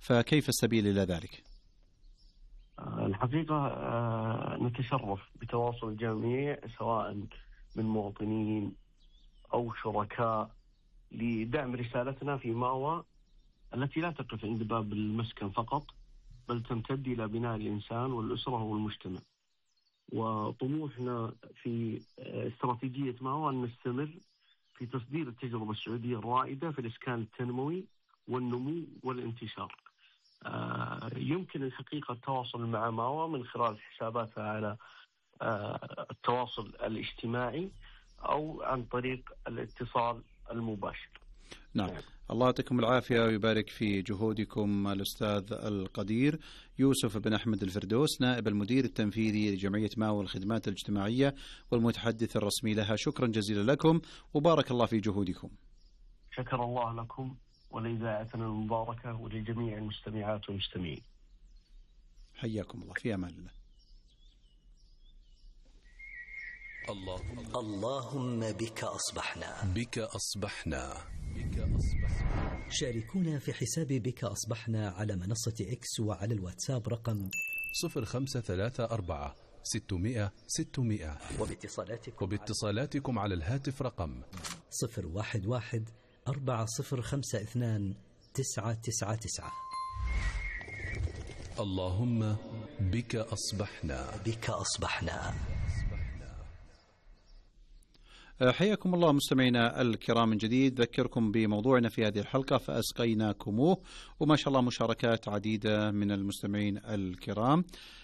فكيف السبيل إلى ذلك؟ الحقيقة نتشرف بتواصل الجميع سواء من مواطنين أو شركاء لدعم رسالتنا في ماوى التي لا تقف عند باب المسكن فقط، بل تمتد إلى بناء الإنسان والأسرة والمجتمع. وطموحنا في استراتيجية ماوى أن نستمر في تصدير التجربة السعودية الرائدة في الإسكان التنموي والنمو والانتشار. يمكن الحقيقة التواصل مع ماوى من خلال حساباتها على التواصل الاجتماعي أو عن طريق الاتصال المباشر. نعم، الله يعطيكم العافية ويبارك في جهودكم. الأستاذ القدير يوسف بن أحمد الفردوس، نائب المدير التنفيذي لجمعية ماوى والخدمات الاجتماعية والمتحدث الرسمي لها، شكرا جزيلا لكم وبارك الله في جهودكم. شكر الله لكم ولإذاعتنا المباركة ولجميع المستمعات والمستمعين. حياكم الله، في أمان الله. اللهم بك أصبحنا. بك أصبحنا. شاركونا في حساب بك أصبحنا على منصة إكس وعلى الواتساب رقم 0534 600 600 وباتصالاتكم على الهاتف رقم 011 4052 999. اللهم بك أصبحنا. بك أصبحنا. حياكم الله مستمعينا الكرام من جديد. ذكركم بموضوعنا في هذه الحلقة فأسقيناكموه، وما شاء الله مشاركات عديدة من المستمعين الكرام.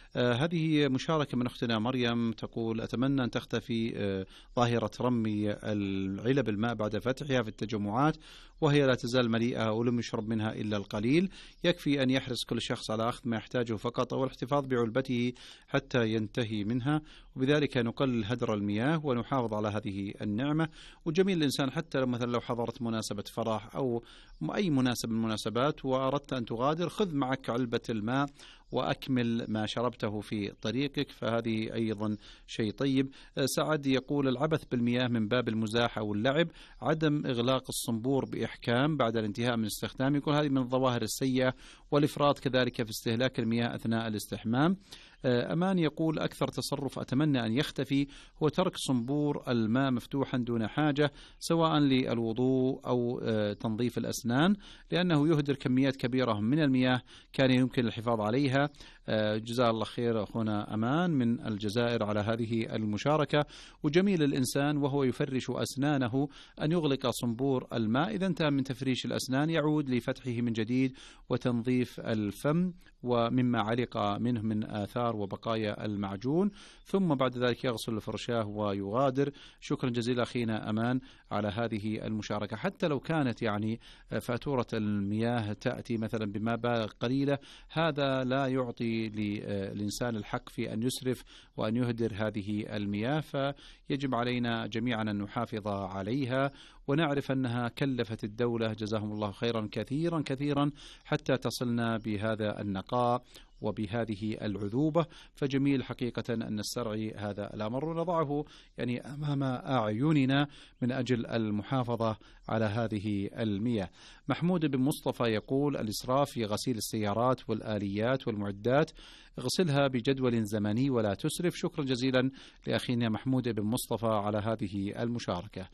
هذه مشاركة من أختنا مريم تقول: أتمنى أن تختفي ظاهرة رمي العلب الماء بعد فتحها في التجمعات وهي لا تزال مليئة ولم يشرب منها إلا القليل. يكفي أن يحرص كل شخص على أخذ ما يحتاجه فقط أو الاحتفاظ بعلبته حتى ينتهي منها، وبذلك نقلل هدر المياه ونحافظ على هذه النعمة. وجميل الإنسان حتى لو حضرت مناسبة فرح أو أي مناسبة من المناسبات وأردت أن تغادر، خذ معك علبة الماء وأكمل ما شربته في طريقك، فهذه أيضا شيء طيب. سعد يقول: العبث بالمياه من باب المزاح أو اللعب، عدم إغلاق الصنبور بإحكام بعد الانتهاء من استخدامه، يقول هذه من الظواهر السيئة، والإفراط كذلك في استهلاك المياه أثناء الاستحمام. أمان يقول: أكثر تصرف أتمنى أن يختفي هو ترك صنبور الماء مفتوحا دون حاجة، سواء للوضوء أو تنظيف الأسنان، لأنه يهدر كميات كبيرة من المياه كان يمكن الحفاظ عليها. جزاه الله خير أخونا أمان من الجزائر على هذه المشاركة. وجميل الإنسان وهو يفرش أسنانه أن يغلق صنبور الماء، إذا انتهى من تفريش الأسنان يعود لفتحه من جديد وتنظيف الفم ومما علق منه من آثار وبقايا المعجون، ثم بعد ذلك يغسل الفرشاة ويغادر. شكرا جزيلا أخينا أمان على هذه المشاركة. حتى لو كانت يعني فاتورة المياه تأتي مثلا بمبالغ قليلة، هذا لا يعطي للإنسان الحق في أن يسرف وأن يهدر هذه المياه، فيجب علينا جميعا أن نحافظ عليها ونعرف أنها كلفت الدولة جزاهم الله خيرا كثيرا كثيرا حتى تصلنا بهذا النقاء وبهذه العذوبة. فجميل حقيقة أن نسترعي هذا الأمر ونضعه يعني أمام أعيننا من أجل المحافظة على هذه المياه. محمود بن مصطفى يقول: الإسراف في غسيل السيارات والآليات والمعدات، اغسلها بجدول زمني ولا تسرف. شكرا جزيلا لأخينا محمود بن مصطفى على هذه المشاركة.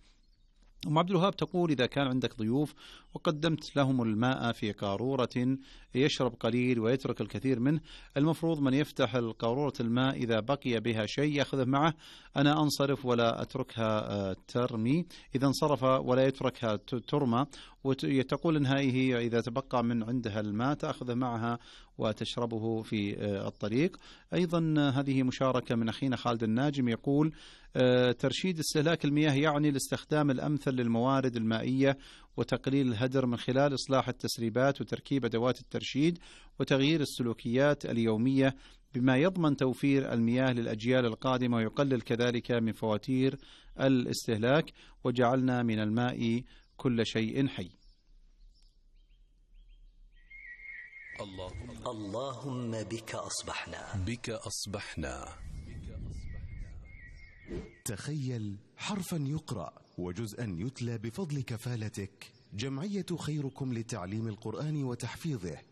أم عبد الوهاب تقول: إذا كان عندك ضيوف وقدمت لهم الماء في قارورة يشرب قليل ويترك الكثير منه، المفروض من يفتح القارورة الماء إذا بقي بها شيء يأخذه معه. أنا أنصرف ولا أتركها ترمي، إذا انصرف ولا يتركها ترمى، وتقول إنها هي إذا تبقى من عندها الماء تأخذه معها وتشربه في الطريق. أيضا هذه مشاركة من أخينا خالد الناجم يقول: ترشيد استهلاك المياه يعني الاستخدام الأمثل للموارد المائية وتقليل الهدر من خلال إصلاح التسريبات وتركيب أدوات الترشيد وتغيير السلوكيات اليومية، بما يضمن توفير المياه للأجيال القادمة ويقلل كذلك من فواتير الاستهلاك، وجعلنا من الماء كل شيء حي. اللهم بك أصبحنا. بك أصبحنا. تخيل حرفا يقرأ وجزءا يتلى بفضل كفالتك. جمعية خيركم لتعليم القرآن وتحفيظه